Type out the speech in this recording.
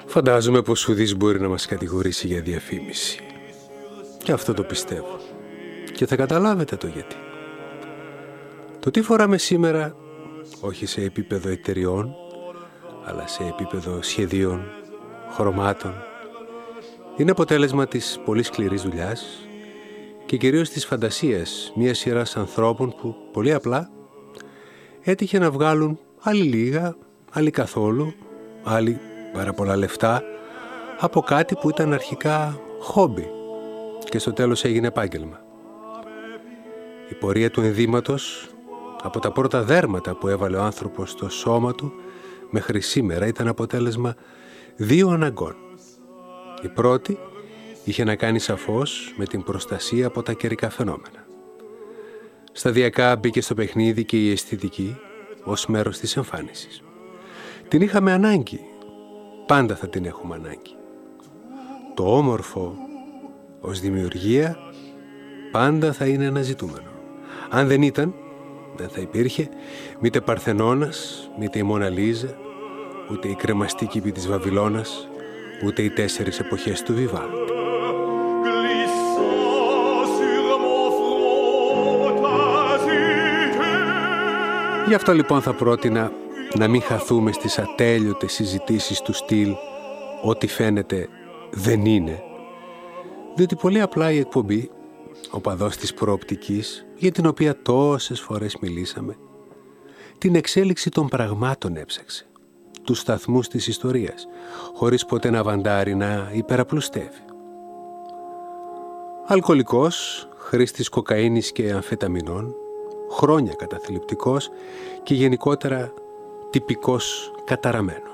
Φαντάζομαι πως ουδής μπορεί να μας κατηγορήσει για διαφήμιση. Και αυτό το πιστεύω. Και θα καταλάβετε το γιατί. Το τι φοράμε σήμερα, όχι σε επίπεδο εταιριών, αλλά σε επίπεδο σχεδίων, χρωμάτων, είναι αποτέλεσμα της πολύ σκληρής δουλειάς και κυρίως της φαντασίας μιας σειράς ανθρώπων που πολύ απλά έτυχε να βγάλουν άλλοι λίγα, άλλοι καθόλου, άλλοι πάρα πολλά λεφτά από κάτι που ήταν αρχικά χόμπι και στο τέλος έγινε επάγγελμα. Η πορεία του ενδύματος από τα πρώτα δέρματα που έβαλε ο άνθρωπος στο σώμα του μέχρι σήμερα ήταν αποτέλεσμα δύο αναγκών. Η πρώτη είχε να κάνει σαφώς με την προστασία από τα καιρικά φαινόμενα. Σταδιακά μπήκε στο παιχνίδι και η αισθητική ως μέρος της εμφάνισης. Την είχαμε ανάγκη, πάντα θα την έχουμε ανάγκη. Το όμορφο ως δημιουργία πάντα θα είναι ένα ζητούμενο. Αν δεν ήταν, δεν θα υπήρχε μήτε Παρθενώνας, μήτε η Μόνα Λίζα, ούτε η κρεμαστή κήπη της Βαβυλώνας, ούτε οι 4 εποχές του Βιβάλτη. Γι' αυτό λοιπόν θα πρότεινα να μην χαθούμε στις ατέλειωτες συζητήσεις του στυλ «Ό,τι φαίνεται δεν είναι», διότι πολύ απλά η εκπομπή, ο παδός της προοπτικής, για την οποία τόσες φορές μιλήσαμε, την εξέλιξη των πραγμάτων έψαξε, τους σταθμούς της ιστορίας, χωρίς ποτέ να βαντάρει να υπεραπλουστεύει. Αλκοολικός, χρήστης κοκαίνης και αμφεταμινών, χρόνια καταθλιπτικός και γενικότερα τυπικός καταραμένος.